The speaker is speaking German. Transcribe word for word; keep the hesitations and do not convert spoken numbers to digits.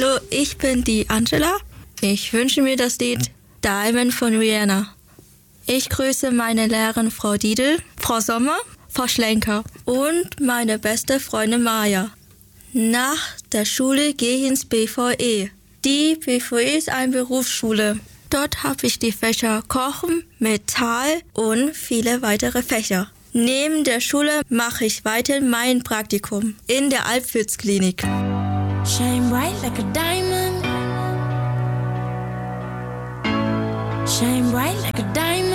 Hallo, ich bin die Angela. Ich wünsche mir das Lied Diamond von Rihanna. Ich grüße meine Lehrerin Frau Diedl, Frau Sommer, Frau Schlenker und meine beste Freundin Maja. Nach der Schule gehe ich ins B V E. Die B V E ist eine Berufsschule. Dort habe ich die Fächer Kochen, Metall und viele weitere Fächer. Neben der Schule mache ich weiter mein Praktikum in der Alpfitz-Klinik. Shine bright like a diamond. Shine bright like a diamond.